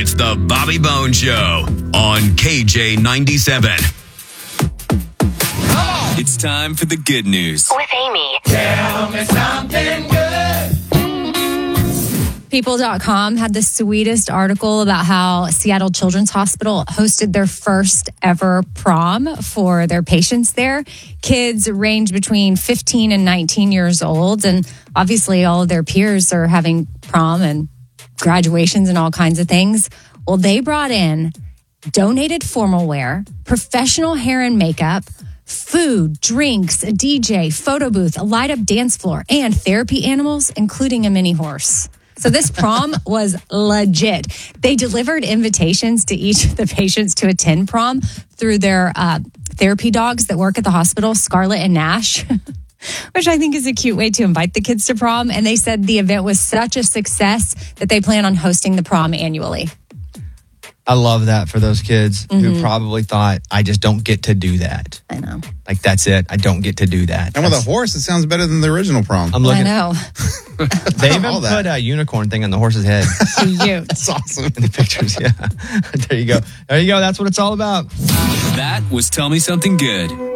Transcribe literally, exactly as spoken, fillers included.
It's the Bobby Bones Show on K J ninety-seven. It's time for the good news. With Amy. Tell me something good. People dot com had the sweetest article about how Seattle Children's Hospital hosted their first ever prom for their patients there. Kids range between fifteen and nineteen years old. And obviously all of their peers are having prom and graduations and all kinds of things. Well, they brought in donated formal wear, professional hair and makeup, food, drinks, a D J, photo booth, a light-up dance floor, and therapy animals, including a mini horse. So this prom was legit. They delivered invitations to each of the patients to attend prom through their uh, therapy dogs that work at the hospital, Scarlett and Nash, which I think is a cute way to invite the kids to prom. And they said the event was such a success that they plan on hosting the prom annually. I love that for those kids mm-hmm. who probably thought, I just don't get to do that. I know. Like, that's it. I don't get to do that. And that's, with a horse, it sounds better than the original prom. I'm looking. I know. They even put a unicorn thing on the horse's head. Cute. That's awesome. In the pictures, yeah. There you go. There you go. That's what it's all about. That was Tell Me Something Good.